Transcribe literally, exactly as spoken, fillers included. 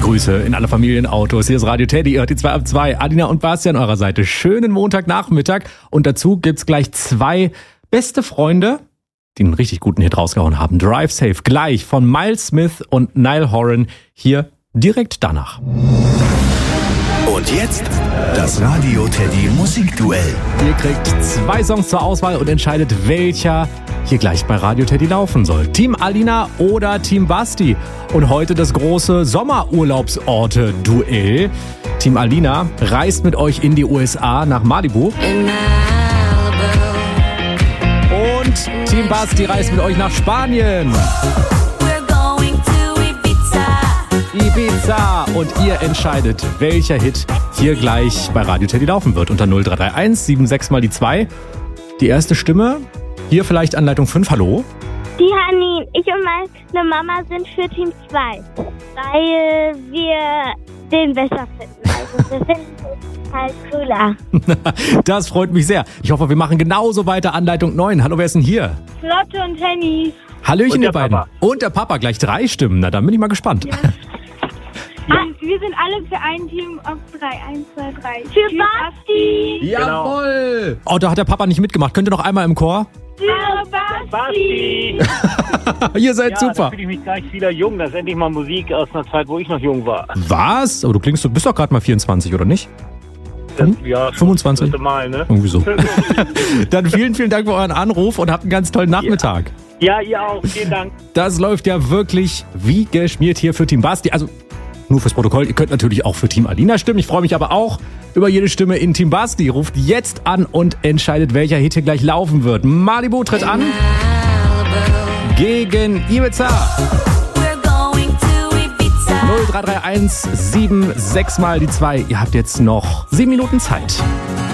Grüße in alle Familienautos. Hier ist Radio Teddy, ihr hört die zwei ab zwei. Alina und Basti an eurer Seite. Schönen Montagnachmittag. Und dazu gibt's gleich zwei beste Freunde, die einen richtig guten Hit rausgehauen haben. Drive Safe gleich von Miles Smith und Niall Horan hier direkt danach. Und jetzt das Radio Teddy Musikduell. Ihr kriegt zwei Songs zur Auswahl und entscheidet, welcher hier gleich bei Radio Teddy laufen soll. Team Alina oder Team Basti. Und heute das große Sommerurlaubsorte-Duell. Team Alina reist mit euch in die U S A nach Malibu. Und Team Basti reist mit euch nach Spanien. Ibiza. Und ihr entscheidet, welcher Hit hier gleich bei Radio Teddy laufen wird. Unter null drei drei eins sieben sechs mal die zwei. Die erste Stimme, hier vielleicht an Leitung fünf. Hallo? Die Hanin, ich und meine Mama sind für Team zwei, weil wir den besser finden. Also wir finden es halt cooler. Das freut mich sehr. Ich hoffe, wir machen genauso weiter an Leitung neun. Hallo, wer ist denn hier? Flotte und Henny. Hallöchen, ihr beiden. Papa. Und der Papa, gleich drei Stimmen. Na, dann bin ich mal gespannt. Ja. Ah, wir sind alle für ein Team auf drei. Eins, zwei, drei. Für Basti. Jawohl. Oh, da hat der Papa nicht mitgemacht. Könnt ihr noch einmal im Chor? Für Basti. Ihr seid Ja, super. da fühle ich mich gleich wieder jung. Das ist endlich mal Musik aus einer Zeit, wo ich noch jung war. Was? Aber du klingst, du bist doch gerade mal vierundzwanzig, oder nicht? Das, ja, fünfundzwanzig? Das dritte Mal, ne? Irgendwie so. Dann vielen, vielen Dank für euren Anruf und habt einen ganz tollen Nachmittag. Ja, ihr auch. Vielen Dank. Das läuft ja wirklich wie geschmiert hier für Team Basti. Also nur fürs Protokoll, ihr könnt natürlich auch für Team Alina stimmen. Ich freue mich aber auch über jede Stimme in Team Basti. Ruft jetzt an und entscheidet, welcher Hit hier gleich laufen wird. Malibu tritt an gegen Ibiza. null drei drei eins sieben sechs mal die zwei. Ihr habt jetzt noch sieben Minuten Zeit.